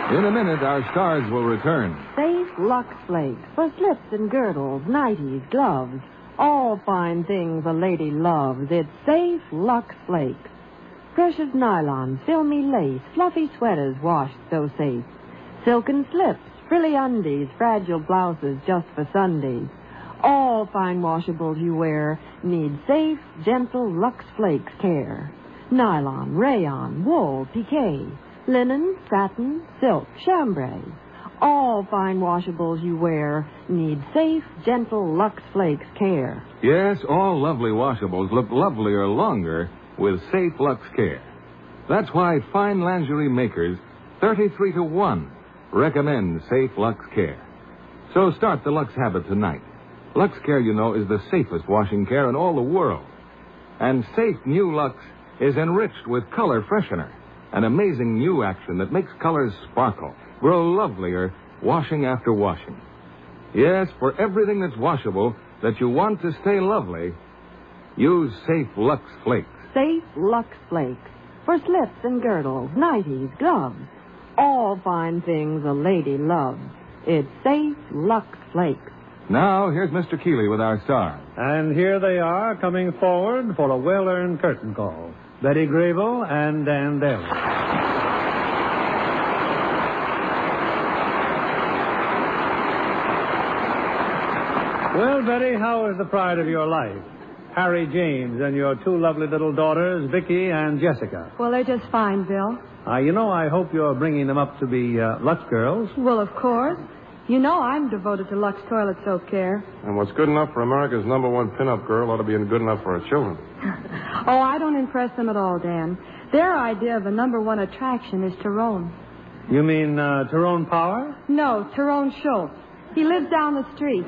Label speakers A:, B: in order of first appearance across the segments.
A: In a minute, our stars will return.
B: Safe Lux Flakes for slips and girdles, nighties, gloves. All fine things a lady loves. It's Safe Lux Flakes. Precious nylon, filmy lace, fluffy sweaters washed so safe. Silken slips, frilly undies, fragile blouses just for Sundays. All fine washables you wear need safe, gentle Lux Flakes care. Nylon, rayon, wool, piqué, linen, satin, silk, chambray. All fine washables you wear need safe, gentle Lux Flakes care.
A: Yes, all lovely washables look lovelier longer with Safe Lux Care. That's why fine lingerie makers, 33 to 1, recommend Safe Lux Care. So start the Lux habit tonight. Lux Care, you know, is the safest washing care in all the world. And Safe New Lux is enriched with color freshener, an amazing new action that makes colors sparkle, grow lovelier washing after washing. Yes, for everything that's washable that you want to stay lovely, use Safe Lux Flakes.
B: Safe Lux Flakes for slips and girdles, nighties, gloves. All fine things a lady loves. It's Safe Lux Flakes.
A: Now, here's Mr. Keeley with our stars.
C: And here they are, coming forward for a well-earned curtain call. Betty Grable and Dan Daly. Well, Betty, how is the pride of your life? Harry James and your two lovely little daughters, Vicky and Jessica.
D: Well, they're just fine, Bill.
C: I hope you're bringing them up to be Lux girls.
D: Well, of course. You know I'm devoted to Lux toilet soap care.
E: And what's good enough for America's #1 pinup girl ought to be good enough for our children.
D: Oh, I don't impress them at all, Dan. Their idea of a #1 attraction is Tyrone.
C: You mean Tyrone Power?
D: No, Tyrone Schultz. He lives down the street.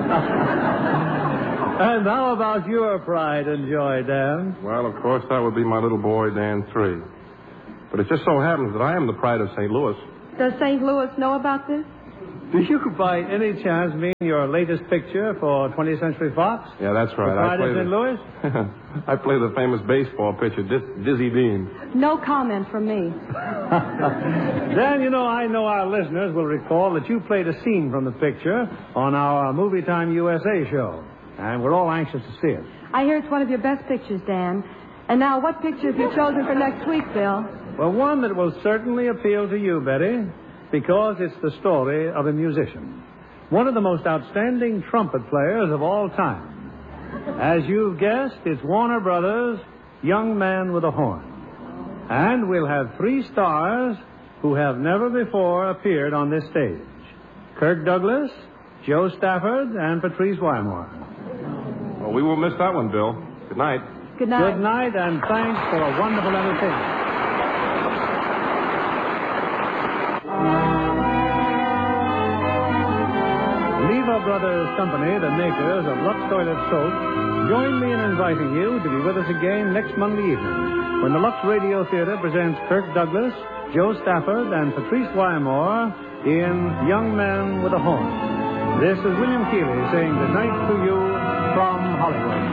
C: And how about your pride and joy, Dan?
E: Well, of course, that would be my little boy, Dan 3. But it just so happens that I am the pride of St. Louis.
D: Does St. Louis know about this?
C: Do you by any chance mean your latest picture for 20th Century Fox?
E: Yeah, that's right.
C: The Pride of St. Louis?
E: I play the famous baseball pitcher, Dizzy Dean.
D: No comment from me.
C: Dan, I know our listeners will recall that you played a scene from the picture on our Movie Time USA show. And we're all anxious to see it.
D: I hear it's one of your best pictures, Dan. And now, what picture have you chosen for next week, Bill?
C: Well, one that will certainly appeal to you, Betty, because it's the story of a musician. One of the most outstanding trumpet players of all time. As you've guessed, it's Warner Brothers' Young Man with a Horn. And we'll have 3 stars who have never before appeared on this stage. Kirk Douglas, Joe Stafford, and Patrice Wymore.
E: Well, we won't miss that one, Bill. Good night.
D: Good night.
C: Good night, and thanks for a wonderful entertainment. Lever Brothers Company, the makers of Lux Toilet Soap, join me in inviting you to be with us again next Monday evening when the Lux Radio Theater presents Kirk Douglas, Joe Stafford, and Patrice Wymore in Young Man with a Horn. This is William Keeley saying good night to you from Hollywood.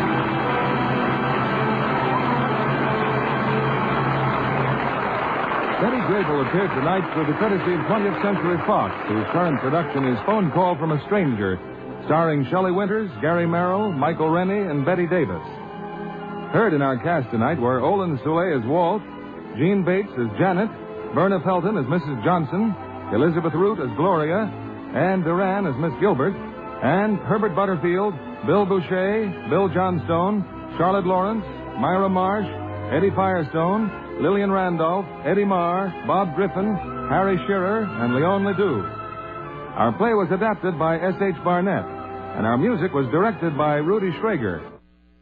A: Betty Grable appeared tonight through the courtesy of 20th Century Fox, whose current production is Phone Call from a Stranger, starring Shelley Winters, Gary Merrill, Michael Rennie, and Betty Davis. Heard in our cast tonight were Olin Soule as Walt, Jean Bates as Janet, Verna Felton as Mrs. Johnson, Elizabeth Root as Gloria, Anne Duran as Miss Gilbert, and Herbert Butterfield, Bill Boucher, Bill Johnstone, Charlotte Lawrence, Myra Marsh, Eddie Firestone, Lillian Randolph, Eddie Marr, Bob Griffin, Harry Shearer, and Leon Ledoux. Our play was adapted by S.H. Barnett, and our music was directed by Rudy Schrager.